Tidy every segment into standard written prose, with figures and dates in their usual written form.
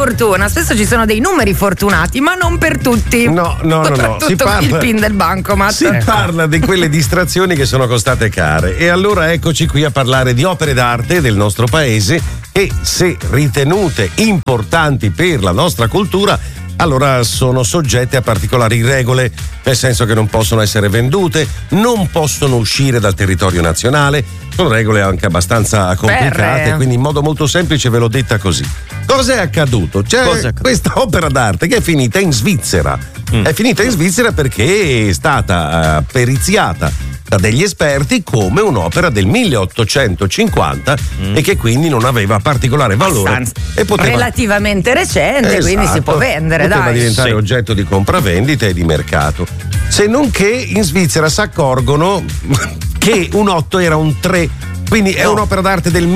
fortuna. Spesso ci sono dei numeri fortunati, ma non per tutti. No. Si parla il PIN del bancomat. Si parla di quelle distrazioni che sono costate care. E allora eccoci qui a parlare di opere d'arte del nostro paese che, se ritenute importanti per la nostra cultura, allora sono soggette a particolari regole, nel senso che non possono essere vendute, non possono uscire dal territorio nazionale. Sono regole anche abbastanza complicate, quindi in modo molto semplice ve l'ho detta così. Cos'è accaduto? C'è questa opera d'arte che è finita in Svizzera. È finita in Svizzera perché è stata periziata da degli esperti come un'opera del 1850 e che quindi non aveva particolare valore e poteva, relativamente recente, quindi si può vendere, poteva diventare oggetto di compravendita e di mercato. Se non che in Svizzera si accorgono che un 8 era un 3. Quindi è un'opera d'arte del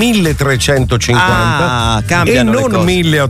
1350 e non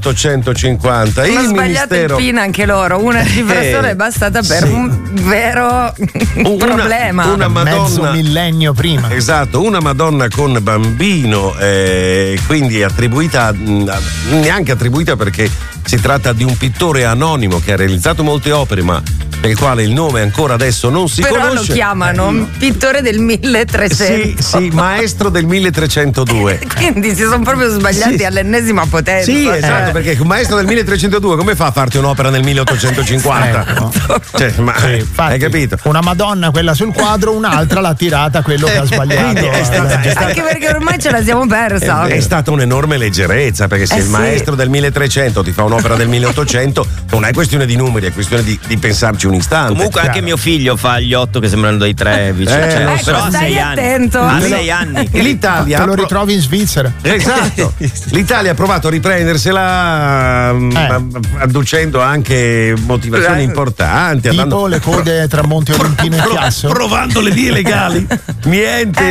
1850. Hanno sbagliato il PIN anche loro. Una cifrazione è bastata per un vero problema. Una Madonna, mezzo millennio prima. Esatto, una Madonna con bambino, quindi attribuita, neanche attribuita perché si tratta di un pittore anonimo che ha realizzato molte opere, ma per il quale il nome ancora adesso non si conosce. Però lo chiamano pittore del 1300. Sì, maestro del 1302. Quindi si sono proprio sbagliati all'ennesima potenza. Sì, esatto, perché un maestro del 1302 come fa a farti un'opera nel 1850? Hai capito? Una Madonna, quella sul quadro, un'altra l'ha tirata quello che ha sbagliato. Anche perché ormai ce la siamo persa. È stata un'enorme leggerezza, perché se il maestro del 1300 ti fa un'opera del 1800 non è questione di numeri, è questione di pensarci un istante. Comunque anche mio figlio fa gli 8 che sembrano dei 3 vicino. Però a 6 anni. A 6 anni. L'Italia te lo ritrovi in Svizzera. Esatto. L'Italia ha provato a riprendersela adducendo anche motivazioni importanti. Tipo le code tra Monte Olimpino e Chiasso. Provando le vie legali. Niente.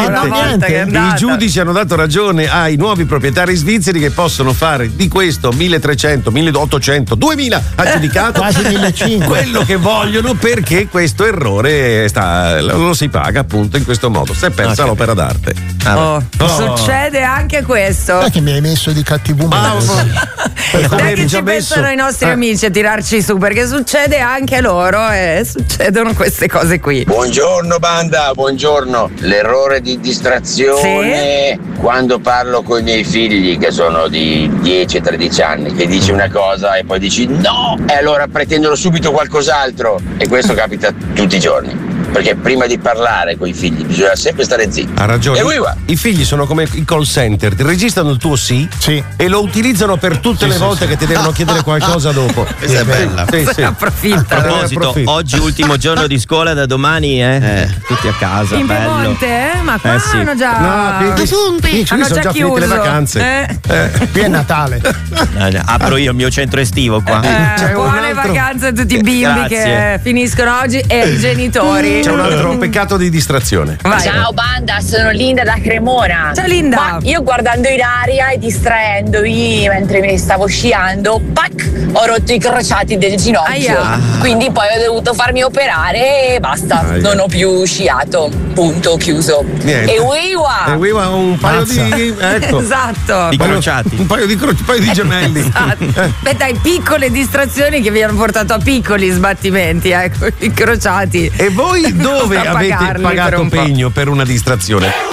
I giudici hanno dato ragione ai nuovi proprietari svizzeri che possono fare di questo 1300, 1800, 2000 aggiudicato. Quasi 1500. Quello che vogliono, perché questo errore lo si paga appunto in questo modo. Si è persa l'opera d'arte. Succede anche questo. Ma che mi hai messo di cattivo umore? Dai che ci pensano i nostri amici a tirarci su, perché succede anche loro e succedono queste cose qui. Buongiorno banda, buongiorno. L'errore di distrazione quando parlo con i miei figli che sono di 10-13 anni, che dici una cosa e poi dici no e allora pretendono subito qualcos'altro, e questo capita tutti i giorni. Perché prima di parlare con i figli bisogna sempre stare zitti. Ha ragione. I figli sono come i call center, ti registrano il tuo sì e lo utilizzano per tutte le volte che ti devono chiedere qualcosa dopo. Questa è bella. Approfitta. A proposito, oggi ultimo giorno di scuola, da domani tutti a casa. In bello. Piemonte? Ma qua hanno già hanno già già chiuso finite le vacanze. Qui è Natale. Apro io il mio centro estivo qua. Buone vacanze a tutti i bimbi che finiscono oggi e ai genitori. C'è un altro peccato di distrazione. Vai. Ciao banda, sono Linda da Cremona. Ciao Linda. Ma io guardando in aria e distraendomi mentre mi stavo sciando, ho rotto i crociati del ginocchio. Quindi poi ho dovuto farmi operare e basta. Non ho più sciato. Punto, chiuso. Niente. E Wiwa un paio di esatto. Di crociati. Un paio di gemelli. Esatto. Beh dai, piccole distrazioni che vi hanno portato a piccoli sbattimenti, i crociati. E voi dove avete pagato pegno per una distrazione?